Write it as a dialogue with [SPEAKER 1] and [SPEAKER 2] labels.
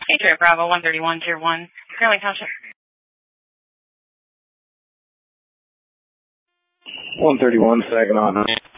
[SPEAKER 1] Patriot Bravo 131, Tier 1, Fairlane Township.
[SPEAKER 2] 131, Saginaw.